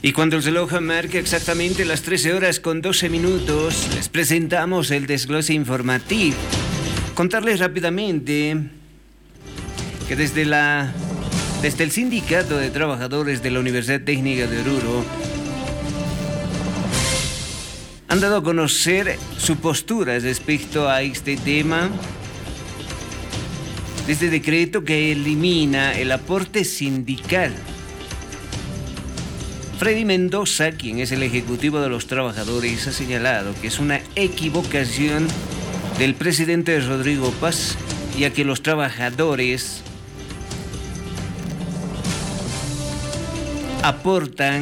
Y cuando el reloj marca exactamente las 13 horas con 12 minutos, les presentamos el desglose informativo. Contarles rápidamente que desde el Sindicato de Trabajadores de la Universidad Técnica de Oruro han dado a conocer su postura respecto a este tema. Este decreto que elimina el aporte sindical. Freddy Mendoza, quien es el ejecutivo de los trabajadores, ha señalado que es una equivocación del presidente Rodrigo Paz, ya que los trabajadores aportan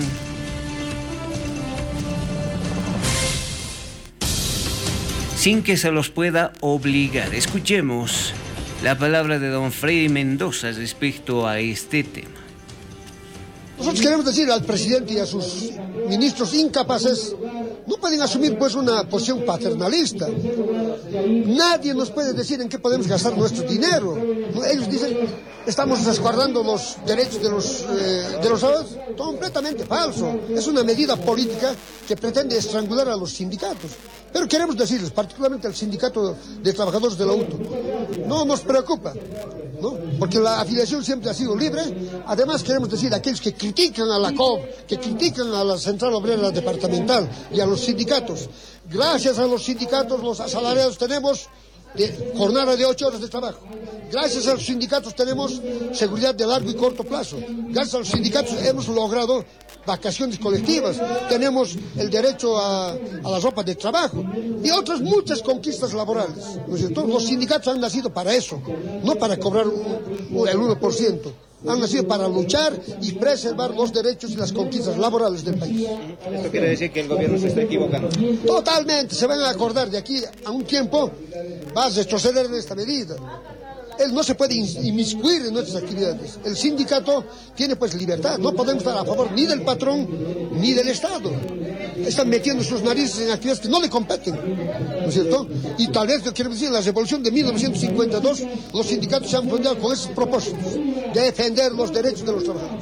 sin que se los pueda obligar. Escuchemos la palabra de don Freddy Mendoza respecto a este tema. Nosotros queremos decir al presidente y a sus ministros incapaces, no pueden asumir pues una posición paternalista. Nadie nos puede decir en qué podemos gastar nuestro dinero. Ellos dicen, estamos resguardando los derechos de los trabajadores. Completamente falso. Es una medida política que pretende estrangular a los sindicatos. Pero queremos decirles, particularmente al sindicato de trabajadores de la UTO, no nos preocupa, ¿no? Porque la afiliación siempre ha sido libre. Además queremos decir a aquellos que critican a la COB, que critican a la Central Obrera Departamental y a los sindicatos. Gracias a los sindicatos, los asalariados tenemos jornada de 8 horas de trabajo. Gracias a los sindicatos tenemos seguridad de largo y corto plazo. Gracias a los sindicatos hemos logrado vacaciones colectivas, tenemos el derecho a la ropa de trabajo y otras muchas conquistas laborales. ¿No es cierto? Los sindicatos han nacido para eso, no para cobrar el 1%. Han nacido para luchar y preservar los derechos y las conquistas laborales del país. ¿Esto quiere decir que el gobierno se está equivocando? Totalmente, se van a acordar de aquí a un tiempo, va a retroceder en esta medida. Él no se puede inmiscuir en nuestras actividades. El sindicato tiene pues libertad. No podemos estar a favor ni del patrón ni del Estado. Están metiendo sus narices en actividades que no le competen, ¿no es cierto? Y tal vez, quiero decir, en la revolución de 1952, los sindicatos se han fundado con esos propósitos, de defender los derechos de los trabajadores.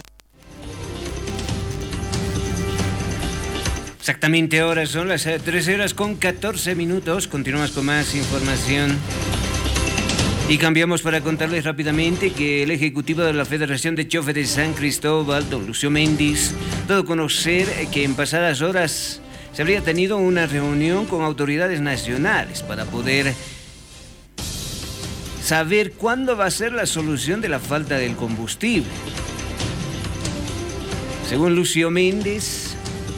Exactamente ahora son las 13 horas con 14 minutos. Continuamos con más información. Y cambiamos para contarles rápidamente que el ejecutivo de la Federación de Choferes de San Cristóbal, don Lucio Méndez, ha dado a conocer que en pasadas horas se habría tenido una reunión con autoridades nacionales para poder saber cuándo va a ser la solución de la falta del combustible. Según Lucio Méndez,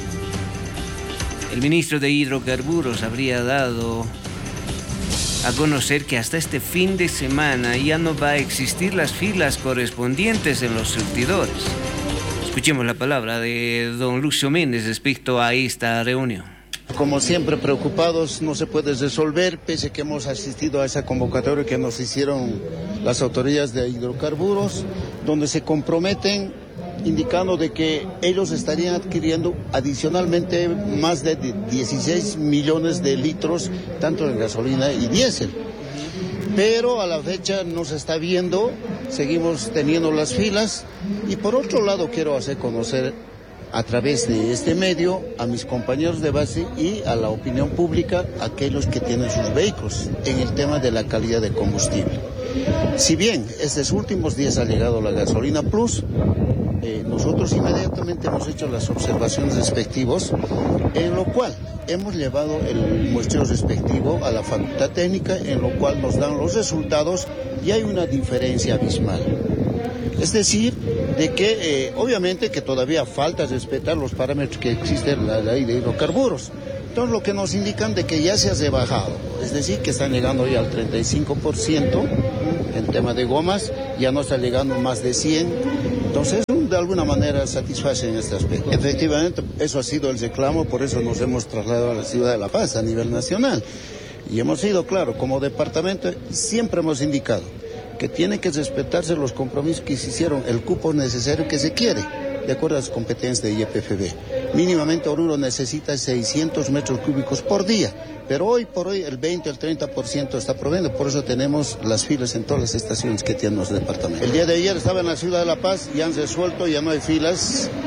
el ministro de Hidrocarburos habría dado a conocer que hasta este fin de semana ya no va a existir las filas correspondientes en los surtidores. Escuchemos la palabra de don Lucio Méndez respecto a esta reunión. Como siempre, preocupados, no se puede resolver, pese a que hemos asistido a esa convocatoria que nos hicieron las autoridades de hidrocarburos, donde se comprometen indicando de que ellos estarían adquiriendo adicionalmente más de 16 millones de litros, tanto en gasolina y diésel. Pero a la fecha no se está viendo, seguimos teniendo las filas. Y por otro lado quiero hacer conocer a través de este medio a mis compañeros de base y a la opinión pública, aquellos que tienen sus vehículos, en el tema de la calidad de combustible. Si bien estos últimos días ha llegado la gasolina plus, nosotros inmediatamente hemos hecho las observaciones respectivas, en lo cual hemos llevado el muestreo respectivo a la facultad técnica, en lo cual nos dan los resultados y hay una diferencia abismal. Es decir, de que obviamente que todavía falta respetar los parámetros que existen en la ley de hidrocarburos. Entonces lo que nos indican de que ya se ha rebajado, es decir, que están llegando ya al 35% en tema de gomas, ya no está llegando más de 100, entonces de alguna manera satisface en este aspecto. Efectivamente, eso ha sido el reclamo, por eso nos hemos trasladado a la ciudad de La Paz a nivel nacional. Y hemos sido, claro, como departamento siempre hemos indicado que tienen que respetarse los compromisos que se hicieron, el cupo necesario que se quiere, de acuerdo a las competencias de IEPFB. Mínimamente Oruro necesita 600 metros cúbicos por día, pero hoy por hoy el 20 o el 30% está proveyendo, por eso tenemos las filas en todas las estaciones que tienen los departamentos. El día de ayer estaba en la ciudad de La Paz y han resuelto, ya no hay filas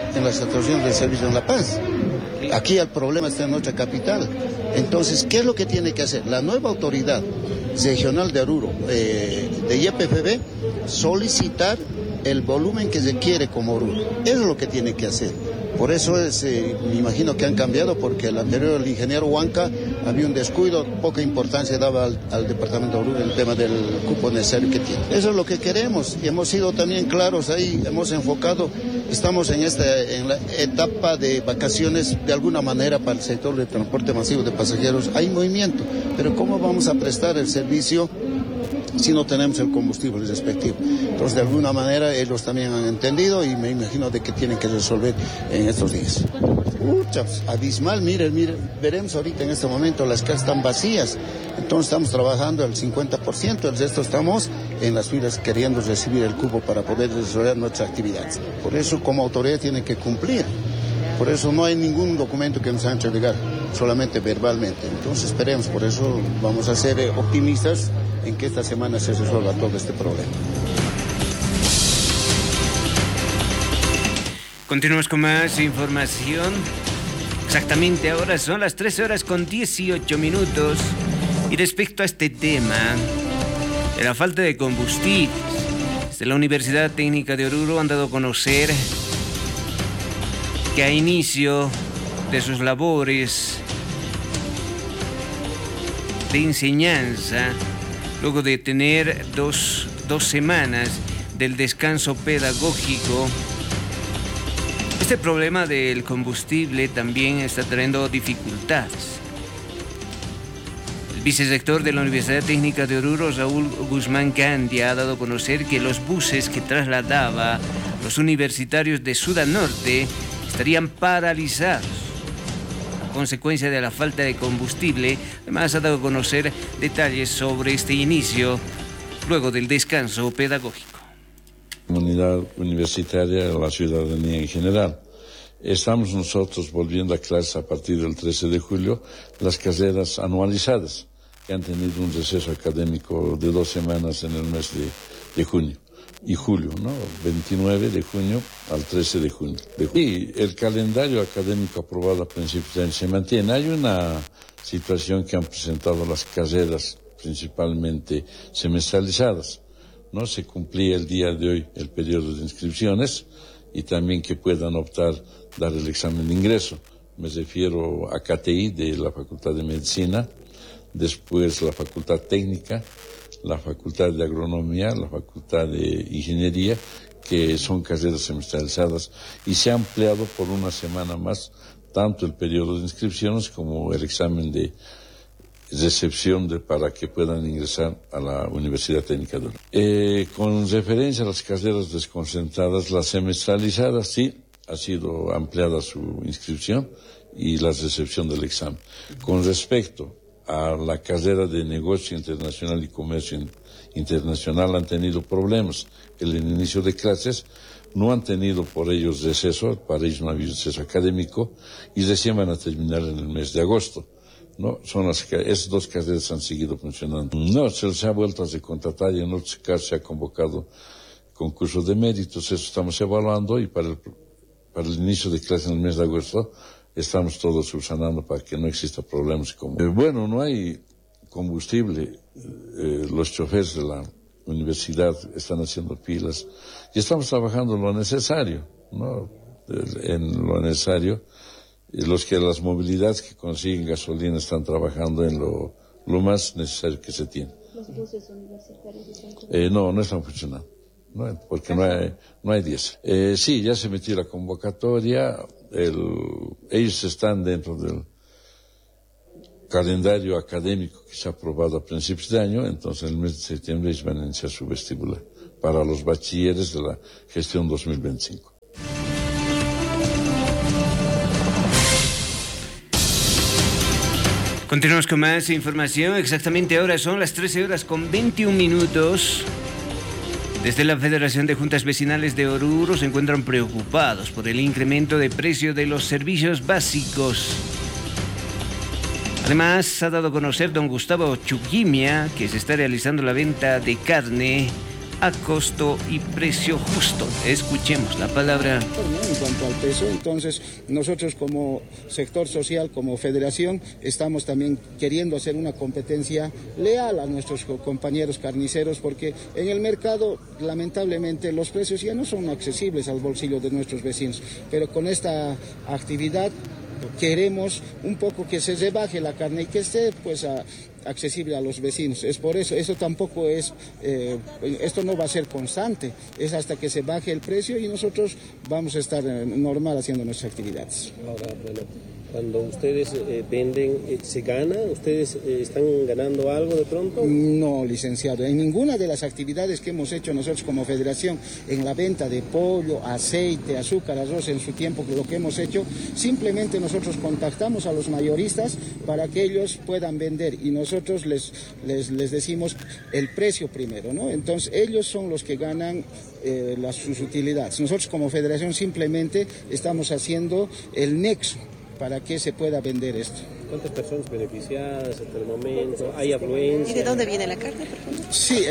en la situación del servicio en La Paz. Aquí el problema está en nuestra capital. Entonces, ¿qué es lo que tiene que hacer? La nueva autoridad regional de Oruro, de YPFB, solicitar el volumen que se quiere como Oruro. Eso es lo que tiene que hacer. Por eso me imagino que han cambiado, porque el anterior, el ingeniero Huanca, había un descuido, poca importancia daba al departamento de Oruro el tema del cupo necesario que tiene. Eso es lo que queremos y hemos sido también claros ahí, hemos enfocado, estamos en la etapa de vacaciones de alguna manera para el sector de transporte masivo de pasajeros. Hay movimiento, pero ¿cómo vamos a prestar el servicio si no tenemos el combustible respectivo? Entonces, de alguna manera, ellos también han entendido y me imagino de que tienen que resolver en estos días. Abismal, miren, veremos ahorita en este momento, las casas están vacías, entonces estamos trabajando al 50%, el resto estamos en las filas queriendo recibir el cupo para poder desarrollar nuestras actividades. Por eso, como autoridad, tienen que cumplir. Por eso no hay ningún documento que nos han hecho llegar, solamente verbalmente. Entonces esperemos, por eso vamos a ser optimistas en que esta semana se resuelva todo este problema. Continuamos con más información. Exactamente ahora son las 13:18. Y respecto a este tema de la falta de combustibles, desde la Universidad Técnica de Oruro han dado a conocer que a inicio de sus labores de enseñanza, luego de tener dos semanas del descanso pedagógico, este problema del combustible también está trayendo dificultades. El vicerrector de la Universidad Técnica de Oruro, Raúl Guzmán Candia, ha dado a conocer que los buses que trasladaba a los universitarios de Sur a Norte estarían paralizados a consecuencia de la falta de combustible. Además, ha dado a conocer detalles sobre este inicio luego del descanso pedagógico. Comunidad universitaria de la ciudadanía en general. Estamos nosotros volviendo a clases a partir del 13 de julio, las carreras anualizadas, que han tenido un receso académico de 2 semanas en el mes de junio y julio, ¿no? 29 de junio al 13 de junio. Y el calendario académico aprobado a principios de año se mantiene. Hay una situación que han presentado las carreras, principalmente semestralizadas. No se cumplía el día de hoy el periodo de inscripciones y también que puedan optar dar el examen de ingreso. Me refiero a KTI de la Facultad de Medicina, después la Facultad Técnica, la Facultad de Agronomía, la Facultad de Ingeniería, que son carreras semestralizadas, y se ha ampliado por 1 semana más tanto el periodo de inscripciones como el examen de recepción para que puedan ingresar a la Universidad Técnica de Oruro. Con referencia a las carreras desconcentradas, las semestralizadas sí ha sido ampliada su inscripción y la recepción del examen. Con respecto a la carrera de Negocio Internacional y Comercio Internacional, han tenido problemas en el inicio de clases, no han tenido por ellos receso, para ellos no ha habido receso académico y recién van a terminar en el mes de agosto. No, esas 2 carreras han seguido funcionando. No, se les ha vuelto a recontratar y en otros casos se ha convocado concursos de méritos. Eso estamos evaluando y para el inicio de clase en el mes de agosto estamos todos subsanando para que no exista problemas como... Bueno, no hay combustible. Los choferes de la universidad están haciendo filas y estamos trabajando en lo necesario, ¿no? En lo necesario. Las movilidades que consiguen gasolina están trabajando en lo más necesario que se tiene. ¿Los buses universitarios están no están funcionando, ¿no? Porque no hay 10. Sí, ya se metió la convocatoria, ellos están dentro del calendario académico que se ha aprobado a principios de año, entonces en el mes de septiembre ellos van a iniciar su vestibular para los bachilleres de la gestión 2025. Continuamos con más información. Exactamente ahora son las 13:21. Desde la Federación de Juntas Vecinales de Oruro se encuentran preocupados por el incremento de precio de los servicios básicos. Además, ha dado a conocer don Gustavo Chuquimia que se está realizando la venta de carne a costo y precio justo. Escuchemos la palabra. En cuanto al peso, entonces nosotros como sector social, como federación, estamos también queriendo hacer una competencia leal a nuestros compañeros carniceros, porque en el mercado lamentablemente los precios ya no son accesibles al bolsillo de nuestros vecinos, pero con esta actividad queremos un poco que se rebaje la carne y que esté pues accesible a los vecinos. Es por eso tampoco es, esto no va a ser constante, es hasta que se baje el precio y nosotros vamos a estar normal haciendo nuestras actividades. Ahora, bueno, cuando ustedes venden, ¿se gana? ¿Ustedes están ganando algo de pronto? No, licenciado, en ninguna de las actividades que hemos hecho nosotros como federación, en la venta de pollo, aceite, azúcar, arroz, en su tiempo, lo que hemos hecho, simplemente nosotros contactamos a los mayoristas para que ellos puedan vender y nosotros les decimos el precio primero, ¿no? Entonces ellos son los que ganan sus utilidades. Nosotros como federación simplemente estamos haciendo el nexo para que se pueda vender esto. ¿Cuántas personas beneficiadas hasta el momento? ¿Hay afluencia? ¿Y de dónde viene la carne, por favor? Sí,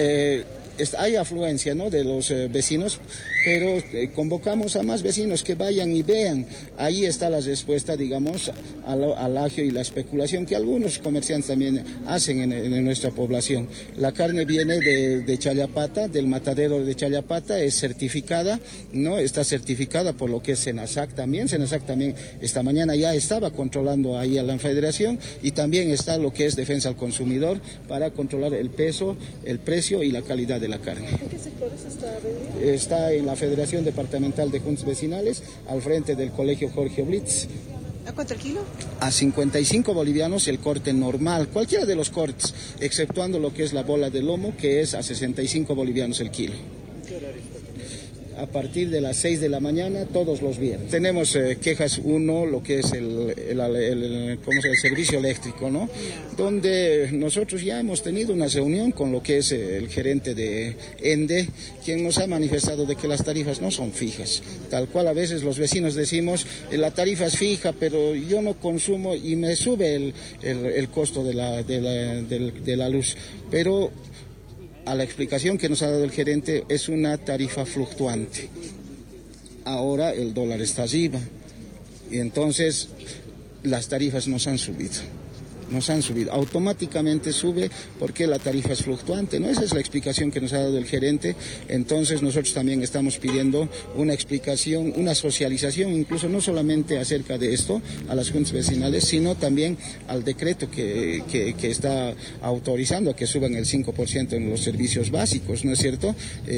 hay afluencia, ¿no?, de los vecinos, pero convocamos a más vecinos que vayan y vean. Ahí está la respuesta, digamos, al agio y la especulación que algunos comerciantes también hacen en nuestra población. La carne viene de Challapata, del matadero de Challapata, es certificada, ¿no? Está certificada por lo que es Senasac también. Senasac también esta mañana ya estaba controlando ahí a la federación y también está lo que es defensa al consumidor para controlar el peso, el precio y la calidad de la carne. ¿En qué sectores está vendiendo? Está en la Federación Departamental de Juntas Vecinales, al frente del Colegio Jorge Blitz. ¿A cuánto el kilo? A 55 bolivianos el corte normal, cualquiera de los cortes, exceptuando lo que es la bola de lomo, que es a 65 bolivianos el kilo. A partir de las 6 de la mañana, todos los viernes. Tenemos quejas, uno, lo que es el servicio eléctrico, ¿no? Donde nosotros ya hemos tenido una reunión con lo que es el gerente de ENDE, quien nos ha manifestado de que las tarifas no son fijas. Tal cual a veces los vecinos decimos, la tarifa es fija, pero yo no consumo y me sube el costo de la luz. Pero a la explicación que nos ha dado el gerente, es una tarifa fluctuante. Ahora el dólar está arriba y entonces las tarifas nos han subido. Automáticamente sube porque la tarifa es fluctuante, ¿no? Esa es la explicación que nos ha dado el gerente. Entonces nosotros también estamos pidiendo una explicación, una socialización, incluso no solamente acerca de esto a las juntas vecinales, sino también al decreto que está autorizando a que suban el 5% en los servicios básicos, ¿no es cierto?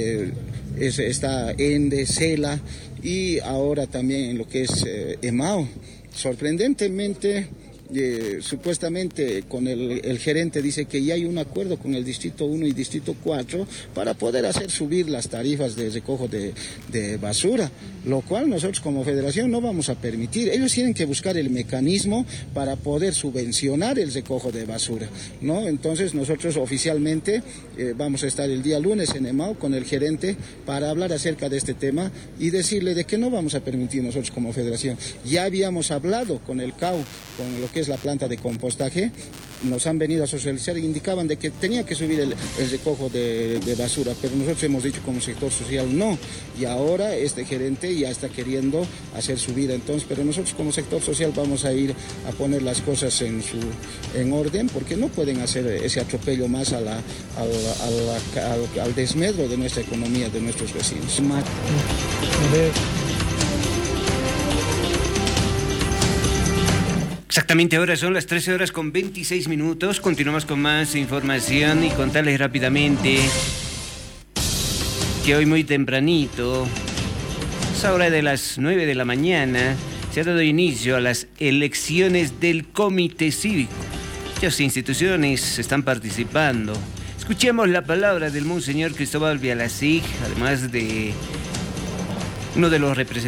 Está ENDE, CELA y ahora también en lo que es EMAO. Sorprendentemente, supuestamente con el gerente dice que ya hay un acuerdo con el Distrito 1 y Distrito 4 para poder hacer subir las tarifas de recojo de basura, lo cual nosotros como federación no vamos a permitir. Ellos tienen que buscar el mecanismo para poder subvencionar el recojo de basura, ¿no? Entonces nosotros oficialmente vamos a estar el día lunes en EMAO con el gerente para hablar acerca de este tema y decirle de que no vamos a permitir nosotros como federación. Ya habíamos hablado con el CAU, con lo que es la planta de compostaje, nos han venido a socializar e indicaban de que tenía que subir el recojo de basura, pero nosotros hemos dicho como sector social no, y ahora este gerente ya está queriendo hacer subir, entonces, pero nosotros como sector social vamos a ir a poner las cosas en orden, porque no pueden hacer ese atropello más al desmedro de nuestra economía, de nuestros vecinos. Exactamente, ahora son las 13:26. Continuamos con más información y contarles rápidamente que hoy muy tempranito, a esa hora de las 9 de la mañana, se ha dado inicio a las elecciones del Comité Cívico. Muchas instituciones están participando. Escuchemos la palabra del Monseñor Cristóbal Vialacig, además de uno de los representantes